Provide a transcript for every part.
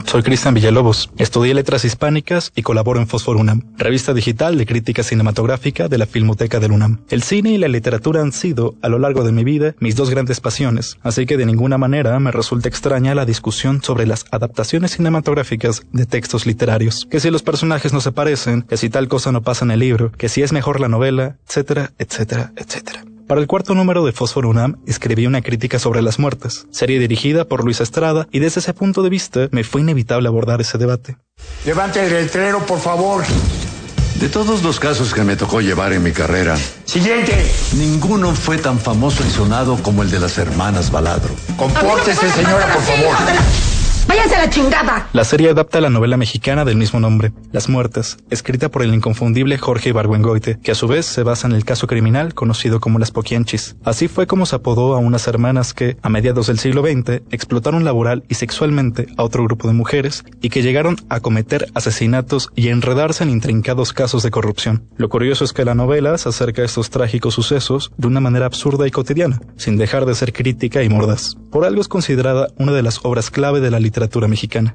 Soy Cristian Villalobos, estudié Letras Hispánicas y colaboro en Fósforo UNAM, revista digital de crítica cinematográfica de la Filmoteca del UNAM. El cine y la literatura han sido, a lo largo de mi vida, mis dos grandes pasiones, así que de ninguna manera me resulta extraña la discusión sobre las adaptaciones cinematográficas de textos literarios, que si los personajes no se parecen, que si tal cosa no pasa en el libro, que si es mejor la novela, etcétera, etcétera, etcétera. Para el cuarto número de Fósforo UNAM escribí una crítica sobre Las Muertas, serie dirigida por Luis Estrada, y desde ese punto de vista me fue inevitable abordar ese debate. Levante el letrero, por favor. De todos los casos que me tocó llevar en mi carrera, Siguiente. ninguno fue tan famoso y sonado como el de las hermanas Baladro. Compórtese, señora, por favor. ¡Váyanse a la chingada! La serie adapta la novela mexicana del mismo nombre, Las Muertas, escrita por el inconfundible Jorge Ibargüengoitia, que a su vez se basa en el caso criminal conocido como Las Poquianchis. Así fue como se apodó a unas hermanas que, a mediados del siglo XX, explotaron laboral y sexualmente a otro grupo de mujeres y que llegaron a cometer asesinatos y a enredarse en intrincados casos de corrupción. Lo curioso es que la novela se acerca a estos trágicos sucesos de una manera absurda y cotidiana, sin dejar de ser crítica y mordaz. Por algo es considerada una de las obras clave de la literatura mexicana.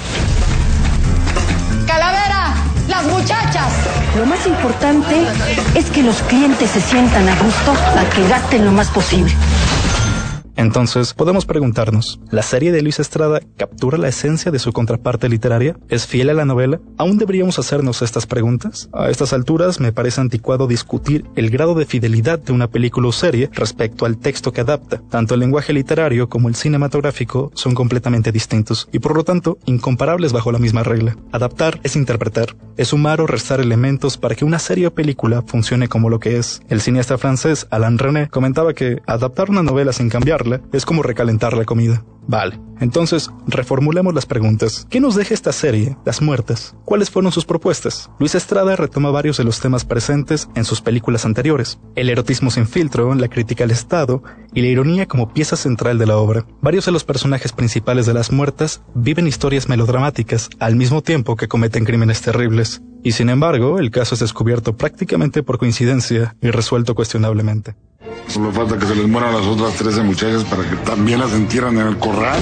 ¡Calavera! ¡Las muchachas! Lo más importante es que los clientes se sientan a gusto a que gasten lo más posible. Entonces, podemos preguntarnos, ¿la serie de Luis Estrada captura la esencia de su contraparte literaria? ¿Es fiel a la novela? ¿Aún deberíamos hacernos estas preguntas? A estas alturas me parece anticuado discutir el grado de fidelidad de una película o serie respecto al texto que adapta. Tanto el lenguaje literario como el cinematográfico son completamente distintos y por lo tanto incomparables bajo la misma regla. Adaptar es interpretar, es sumar o restar elementos para que una serie o película funcione como lo que es. El cineasta francés Alain Resnais comentaba que adaptar una novela sin cambiarla es como recalentar la comida. Vale, entonces reformulemos las preguntas. ¿Qué nos deja esta serie, Las Muertas? ¿Cuáles fueron sus propuestas? Luis Estrada retoma varios de los temas presentes en sus películas anteriores. El erotismo sin filtro, la crítica al Estado y la ironía como pieza central de la obra. Varios de los personajes principales de Las Muertas viven historias melodramáticas al mismo tiempo que cometen crímenes terribles. Y sin embargo, el caso es descubierto prácticamente por coincidencia y resuelto cuestionablemente. Solo falta que se les mueran las otras 13 muchachas para que también las entierran en el corral.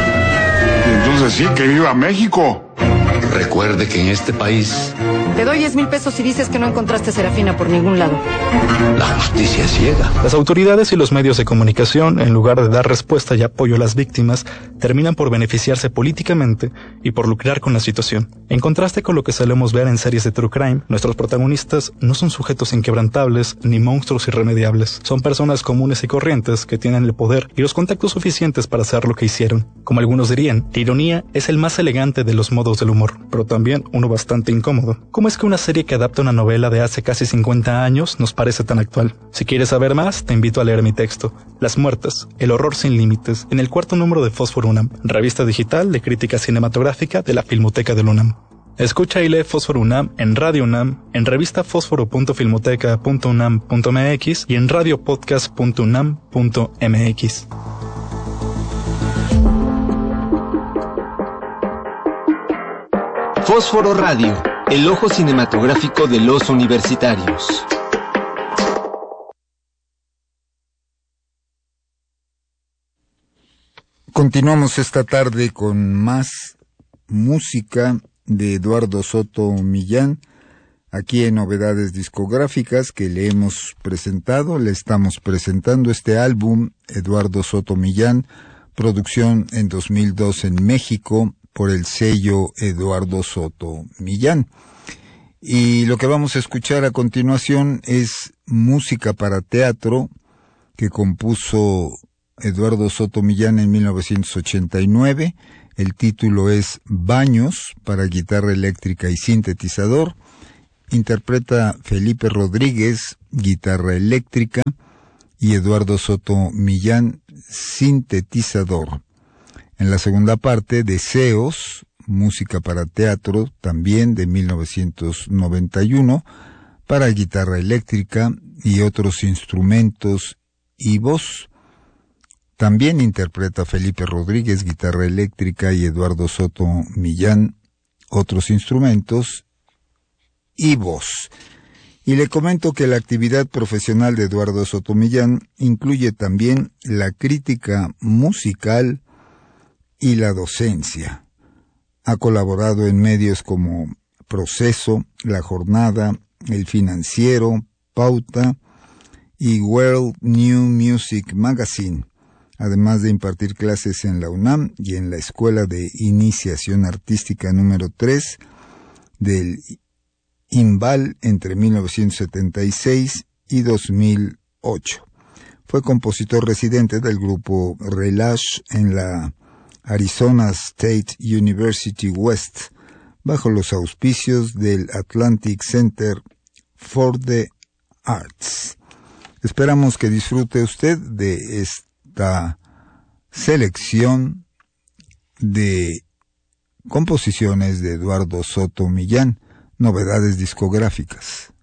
Y entonces sí, que viva México. Recuerde que en este país Te doy 10,000 pesos si dices que no encontraste a Serafina por ningún lado. la justicia es ciega. Las autoridades y los medios de comunicación, en lugar de dar respuesta y apoyo a las víctimas, terminan por beneficiarse políticamente y por lucrar con la situación. En contraste con lo que solemos ver en series de true crime, nuestros protagonistas no son sujetos inquebrantables ni monstruos irremediables. Son personas comunes y corrientes que tienen el poder y los contactos suficientes para hacer lo que hicieron. Como algunos dirían, la ironía es el más elegante de los modos del humor, pero también uno bastante incómodo. ¿Cómo es que una serie que adapta una novela de hace casi 50 años nos parece tan actual? Si quieres saber más, te invito a leer mi texto, Las Muertas, el horror sin límites, en el cuarto número de Fósforo UNAM, revista digital de crítica cinematográfica de la Filmoteca del UNAM. Escucha y lee Fósforo UNAM en Radio UNAM, en revista fósforo.filmoteca.unam.mx y en radiopodcast.unam.mx. Fósforo Radio, el ojo cinematográfico de los universitarios. Continuamos esta tarde con más música de Eduardo Soto Millán, aquí en Novedades Discográficas, que le hemos presentado. Le estamos presentando este álbum, Eduardo Soto Millán, producción en 2002 en México, por el sello Eduardo Soto Millán. Y lo que vamos a escuchar a continuación es música para teatro que compuso Eduardo Soto Millán en 1989. El título es Baños, para guitarra eléctrica y sintetizador. Interpreta Felipe Rodríguez, guitarra eléctrica, y Eduardo Soto Millán, sintetizador. En la segunda parte, Deseos, música para teatro, también de 1991, para guitarra eléctrica y otros instrumentos y voz. También interpreta Felipe Rodríguez, guitarra eléctrica, y Eduardo Soto Millán, otros instrumentos y voz. Y le comento que la actividad profesional de Eduardo Soto Millán incluye también la crítica musical y la docencia. Ha colaborado en medios como Proceso, La Jornada, El Financiero, Pauta y World New Music Magazine, además de impartir clases en la UNAM y en la Escuela de Iniciación Artística número 3 del IMBAL entre 1976 y 2008. Fue compositor residente del grupo Relash en la Arizona State University West, bajo los auspicios del Atlantic Center for the Arts. Esperamos que disfrute usted de esta selección de composiciones de Eduardo Soto Millán, novedades discográficas.